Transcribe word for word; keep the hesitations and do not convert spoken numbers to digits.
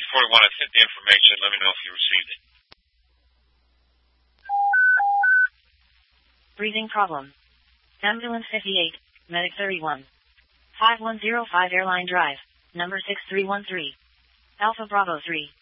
forty-one, I sent the information. Let me know if you received it. Breathing problem. Ambulance fifty-eight, Medic thirty-one. five one zero five Airline Drive, number six three one three. Alpha Bravo three.